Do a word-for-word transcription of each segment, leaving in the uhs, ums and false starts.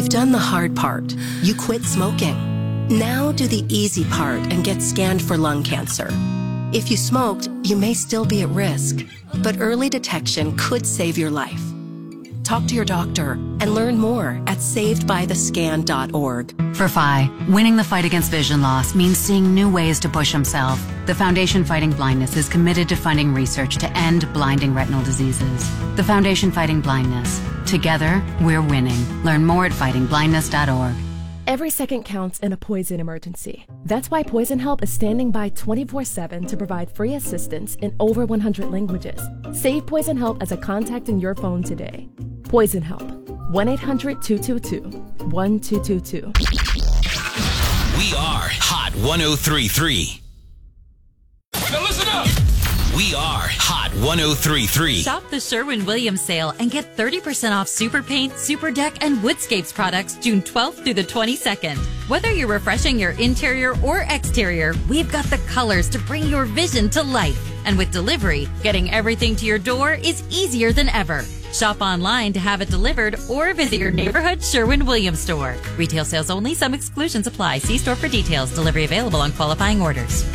You've done the hard part. You quit smoking. Now do the easy part and get scanned for lung cancer. If you smoked, you may still be at risk, but early detection could save your life. Talk to your doctor and learn more at saved by the scan dot org. For F I, winning the fight against vision loss means seeing new ways to push himself. The Foundation Fighting Blindness is committed to funding research to end blinding retinal diseases. The Foundation Fighting Blindness. Together, we're winning. Learn more at fighting blindness dot org. Every second counts in a poison emergency. That's why Poison Help is standing by twenty-four seven to provide free assistance in over one hundred languages. Save Poison Help as a contact in your phone today. Poison Help. one eight hundred two two two one two two two. We are Hot one oh three point three. Now listen up! We are Hot one oh three point three. Shop the Sherwin-Williams sale and get thirty percent off Super Paint, Super Deck, and Woodscapes products June twelfth through the twenty-second. Whether you're refreshing your interior or exterior, we've got the colors to bring your vision to life. And with delivery, getting everything to your door is easier than ever. Shop online to have it delivered or visit your neighborhood Sherwin-Williams store. Retail sales only. Some exclusions apply. See store for details. Delivery available on qualifying orders.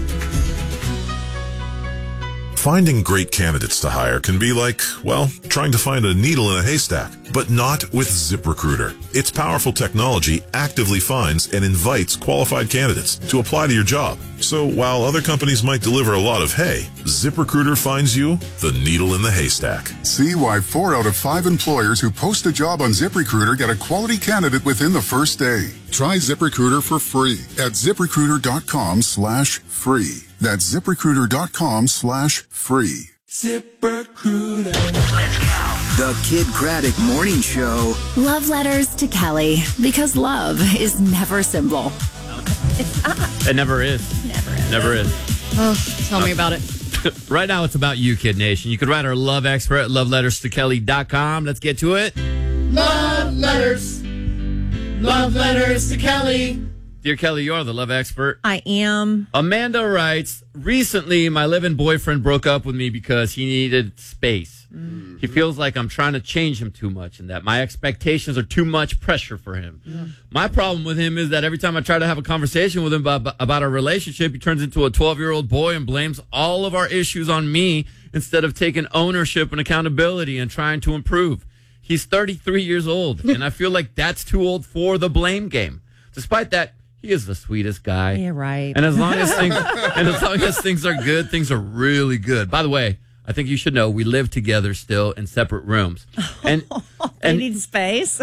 Finding great candidates to hire can be like, well, trying to find a needle in a haystack, but not with ZipRecruiter. Its powerful technology actively finds and invites qualified candidates to apply to your job. So while other companies might deliver a lot of hay, ZipRecruiter finds you the needle in the haystack. See why four out of five employers who post a job on ZipRecruiter get a quality candidate within the first day. Try ZipRecruiter for free at ZipRecruiter.com slash free. That's ZipRecruiter.com slash free. ZipRecruiter. Let's go. The Kid Craddock Morning Show. Love letters to Kelly, because love is never simple. It's not. It never is. Never is. Never is. Oh, tell me about it. Right now, it's about you, Kid Nation. You could write our love expert at love letters to kelly dot com. Let's get to it. Love letters. Love letters to Kelly. Dear Kelly, you are the love expert. I am. Amanda writes, recently my live-in boyfriend broke up with me because he needed space. Mm-hmm. He feels like I'm trying to change him too much and that my expectations are too much pressure for him. Yeah. My problem with him is that every time I try to have a conversation with him about, about our relationship, he turns into a twelve-year-old boy and blames all of our issues on me instead of taking ownership and accountability and trying to improve. He's thirty-three years old, and I feel like that's too old for the blame game. Despite that, he is the sweetest guy. Yeah, right. And as long as things and as long as things are good, things are really good. By the way, I think you should know we live together still in separate rooms. And they and, need space.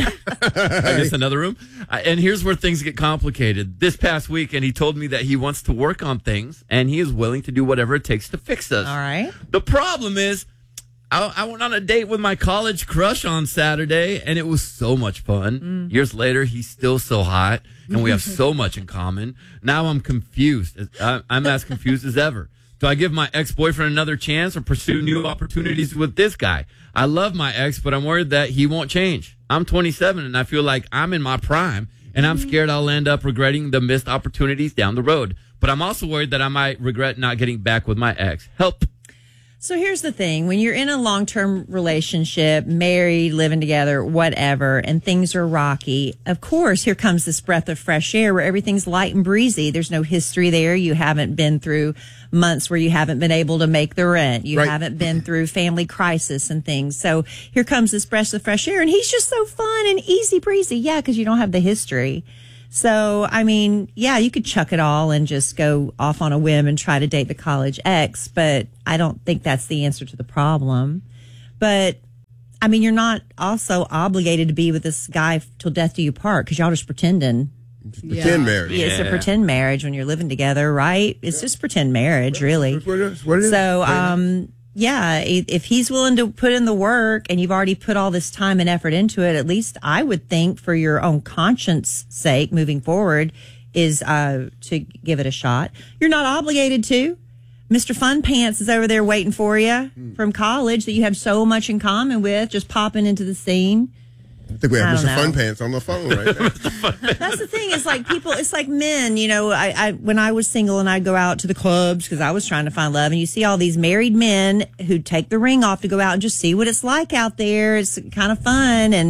I guess another room. And here's where things get complicated. This past weekend, he told me that he wants to work on things, and he is willing to do whatever it takes to fix us. All right. The problem is, I, I went on a date with my college crush on Saturday, and it was so much fun. Mm. Years later, he's still so hot, and we have so much in common. Now I'm confused. I'm as confused as ever. Do I give my ex-boyfriend another chance or pursue new opportunities with this guy? I love my ex, but I'm worried that he won't change. I'm twenty-seven, and I feel like I'm in my prime, and I'm scared I'll end up regretting the missed opportunities down the road. But I'm also worried that I might regret not getting back with my ex. Help. So here's the thing. When you're in a long-term relationship, married, living together, whatever, and things are rocky, of course, here comes this breath of fresh air where everything's light and breezy. There's no history there. You haven't been through months where you haven't been able to make the rent. You right. haven't been through family crisis and things. So here comes this breath of fresh air, and he's just so fun and easy breezy. Yeah, because you don't have the history. So, I mean, yeah, you could chuck it all and just go off on a whim and try to date the college ex, but I don't think that's the answer to the problem. But, I mean, you're not also obligated to be with this guy till death do you part because y'all just pretending. It's pretend yeah. marriage. Yeah, it's a pretend marriage when you're living together, right? It's yeah. just pretend marriage, really. That's what it is. What it is. So, um... yeah, if he's willing to put in the work and you've already put all this time and effort into it, at least I would think for your own conscience sake moving forward is uh, to give it a shot. You're not obligated to. Mister Fun Pants is over there waiting for you mm. from college that you have so much in common with, just popping into the scene. I think we have Mister Fun Pants on the phone right now. That's the thing. It's like people, it's like men, you know, I, I when I was single and I'd go out to the clubs because I was trying to find love, and you see all these married men who take the ring off to go out and just see what it's like out there. It's kind of fun. And,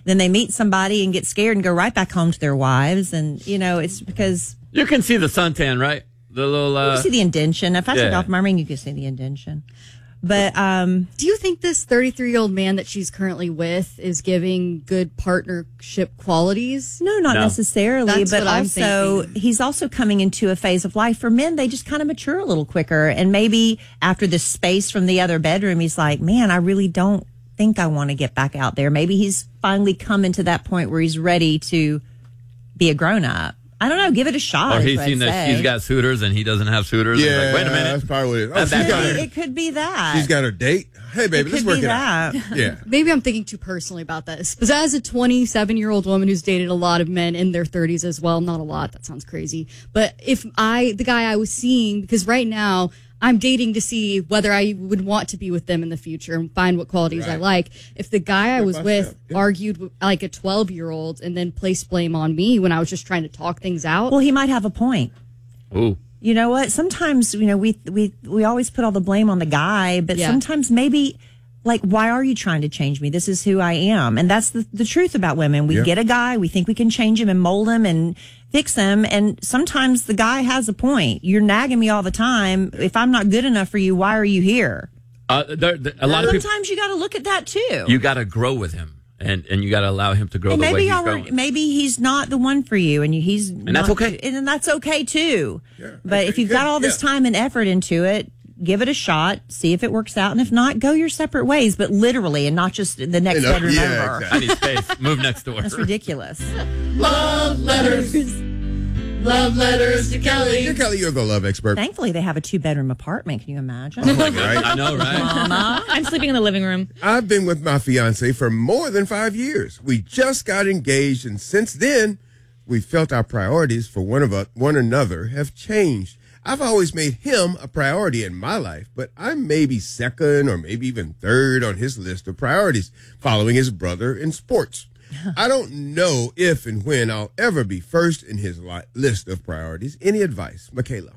Then they meet somebody and get scared and go right back home to their wives. And, you know, it's because... You can see the suntan, right? The little... Uh, you can see the indention. If I yeah. take off my ring, you can see the indention. But um, do you think this thirty-three-year-old man that she's currently with is giving good partnership qualities? No, not no. necessarily. That's but what I'm also, thinking. He's also coming into a phase of life. For men, they just kind of mature a little quicker. And maybe after the space from the other bedroom, he's like, man, I really don't think I want to get back out there. Maybe he's finally coming to that point where he's ready to be a grown-up. I don't know. Give it a shot. Or he's seen that say. she's got suitors and he doesn't have suitors. Yeah, Like, wait a minute. that's probably what it is. That's Oh, she's got it, her- it could be that. She's got her date. Hey, baby, It let's could work be it out. that. Yeah. Maybe I'm thinking too personally about this. But as a twenty-seven-year-old woman who's dated a lot of men in their thirties as well, not a lot, that sounds crazy. But if I, the guy I was seeing, because right now I'm dating to see whether I would want to be with them in the future and find what qualities I Right. like. If the guy I was step, with yeah. argued with, like a twelve-year-old and then placed blame on me when I was just trying to talk things out. Well, he might have a point. Ooh. You know what? Sometimes, you know, we we we always put all the blame on the guy, but Yeah. sometimes maybe, like, why are you trying to change me? This is who I am. And that's the, the truth about women. We Yeah. get a guy, we think we can change him and mold him and fix him. And sometimes the guy has a point. You're nagging me all the time. If I'm not good enough for you, why are you here? Uh, there, there- a lot of people, Sometimes you got to look at that too. you got to grow with him. And, and you got to allow him to grow And the way maybe he's y'all were, growing. maybe he's not the one for you, and you, he's and that's okay. and that's okay too. But if you've got all this yeah. time and effort into it, give it a shot, see if it works out, and if not, go your separate ways. But literally, and not just the next You know, bedroom yeah, over. I need space. Move next door. That's ridiculous. Love letters. Love letters to Kelly. Dear Kelly, you're the love expert. Thankfully, they have a two bedroom apartment. Can you imagine? Oh my God. I know, right? Mama. I'm sleeping in the living room. I've been with my fiance for more than five years. We just got engaged, and since then, we felt our priorities for one of us, one another have changed. I've always made him a priority in my life, but I'm maybe second or maybe even third on his list of priorities, following his brother in sports. I don't know if and when I'll ever be first in his li- list of priorities. Any advice, Michaela?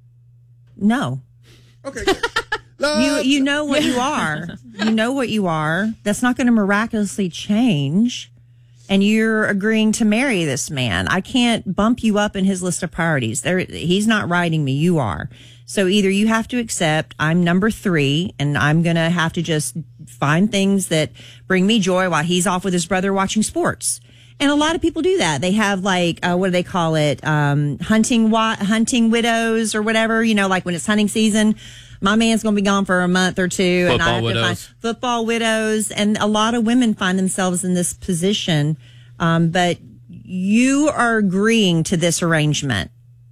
No. Okay. good. Love. You you know what you are. You know what you are. That's not going to miraculously change. And you're agreeing to marry this man. I can't bump you up in his list of priorities. There, he's not writing me. You are. So either you have to accept I'm number three, and I'm going to have to just find things that bring me joy while he's off with his brother watching sports. And a lot of people do that. They have like, uh, what do they call it? Um, hunting, wa- hunting widows or whatever, you know, like when it's hunting season. My man's going to be gone for a month or two. Football and I have widows. to find football widows. And a lot of women find themselves in this position. Um, but you are agreeing to this arrangement.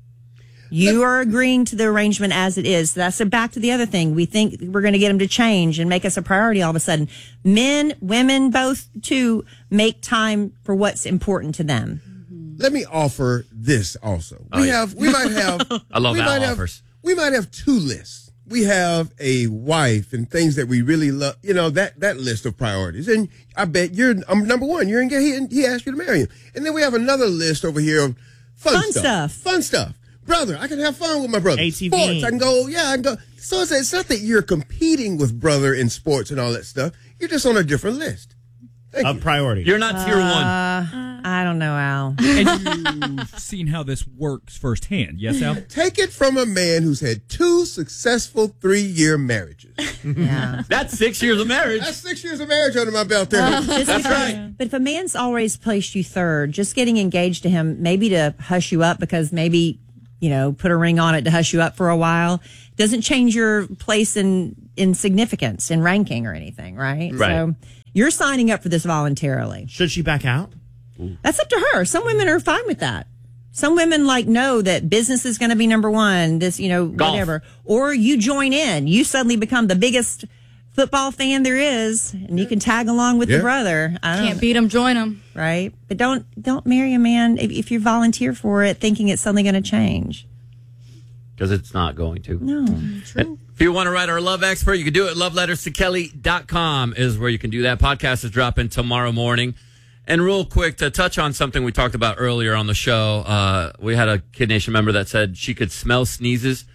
You are agreeing to the arrangement as it is. That's a, back to the other thing. We think we're going to get them to change and make us a priority all of a sudden. Men, women, both too, make time for what's important to them. Let me offer this also. Oh, we yeah. have, we might have, I love we Al might have, offers. we might have two lists. We have a wife and things that we really love, you know, that, that list of priorities. And I bet you're um, number one. You're engaged. He, he asked you to marry him. And then we have another list over here of fun, Fun stuff. Fun stuff. Brother, I can have fun with my brother. A T V. Sports, I can go, yeah, I can go. So it's, it's not that you're competing with brother in sports and all that stuff. You're just on a different list. Thank Of you. priority. You're not tier one. Uh, I don't know, Al. And you've seen how this works firsthand. Yes, Al? Take it from a man who's had two successful three-year marriages. Yeah. That's six years of marriage. That's six years of marriage under my belt there. Just That's because- right. But if a man's always placed you third, just getting engaged to him, maybe to hush you up because maybe, you know, put a ring on it to hush you up for a while, doesn't change your place in, in significance, in ranking or anything, right? Right. So you're signing up for this voluntarily. Should she back out? That's up to her. Some women are fine with that. Some women like know that business is going to be number one, this, you know, Golf. whatever. Or you join in. You suddenly become the biggest football fan there is, and you can tag along with Yeah. your brother. I don't Can't beat them, join them. right? But don't don't marry a man if, if you volunteer for it, thinking it's suddenly going to change. Because it's not going to. No, And if you want to write our love expert, you can do it. love letters to kelly dot com is where you can do that. Podcast is dropping tomorrow morning. And real quick, to touch on something we talked about earlier on the show, uh, we had a Kid Nation member that said she could smell sneezes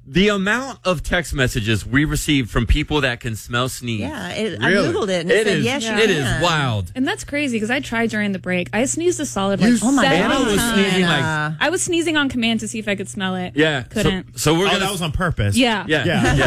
The amount of text messages we received from people that can smell sneeze. Yeah, it, Really? I Googled it and it, It said is- yes, you it can. is wild. And that's crazy because I tried during the break. I sneezed a solid like You- seven Oh my God. Anna was times. sneezing, like- I was sneezing on command to see if I could smell it. Yeah. Couldn't. So, so we're Oh, gonna. that was on purpose. Yeah. Yeah.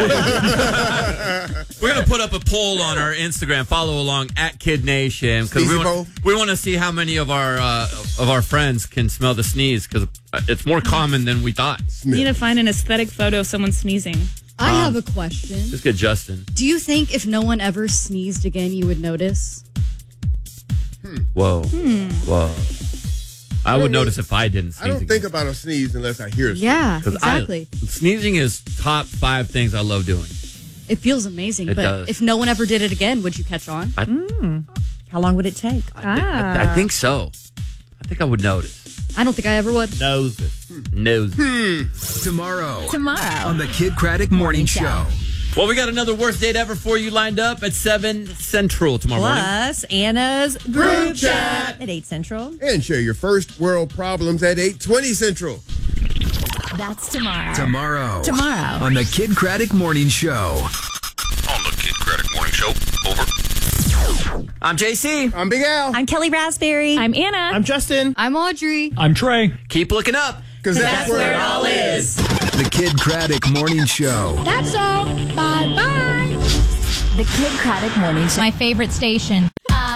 Yeah. We're gonna put up a poll on our Instagram. Follow along at Kid Nation because we Sneezy want we want to see how many of our uh, of our friends can smell the sneeze because it's more common than we thought. Need to find an aesthetic photo of someone sneezing. I Um, have a question. Just get Justin. Do you think if no one ever sneezed again, you would notice? Whoa. Hmm. Whoa. I would notice if I didn't sneeze. I don't think about a sneeze unless I hear a sneeze. Yeah, 'Cause I- exactly. sneezing is top five things I love doing. It feels amazing. It but does. if no one ever did it again, would you catch on? I, How long would it take? Ah. I think so. I think I would notice. I don't think I ever would. Noses. Nose. Tomorrow. Tomorrow. On the Kid Craddock Morning Show. Well, we got another worst date ever for you lined up at seven Central tomorrow morning. Plus Anna's group chat at eight Central. And share your first world problems at eight twenty Central. That's tomorrow. Tomorrow. Tomorrow. On the Kid Craddock Morning Show. On the Kid Craddock Morning Show. Over. I'm J C. I'm Big Al. I'm Kelly Raspberry. I'm Anna. I'm Justin. I'm Audrey. I'm Trey. Keep looking up. Because that's, where it all is. The Kid Craddock Morning Show. That's all. Bye bye. The Kid Craddock Morning Show. My favorite station.